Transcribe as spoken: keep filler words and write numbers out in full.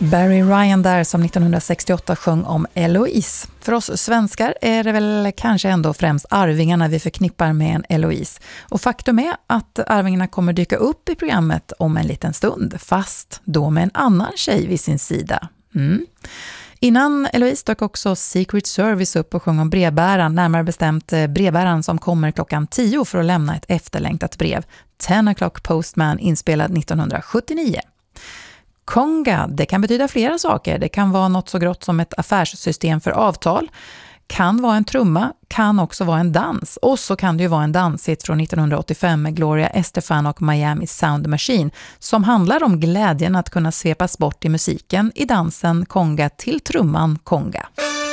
Barry Ryan där som nittonhundrasextioåtta sjöng om Eloise. För oss svenskar är det väl kanske ändå främst Arvingarna vi förknippar med en Eloise. Och faktum är att Arvingarna kommer dyka upp i programmet om en liten stund, fast då med en annan tjej vid sin sida. Mm. Innan Eloise dök också Secret Service upp och sjöng om brevbäraren, närmare bestämt brevbäraren som kommer klockan tio för att lämna ett efterlängtat brev. ten o'clock Postman, inspelad nittonhundrasjuttionio. Konga, det kan betyda flera saker. Det kan vara något så grått som ett affärssystem för avtal, kan vara en trumma, kan också vara en dans. Och så kan det ju vara en danshit från nittonhundraåttiofem med Gloria Estefan och Miami Sound Machine som handlar om glädjen att kunna svepas bort i musiken i dansen konga till trumman konga.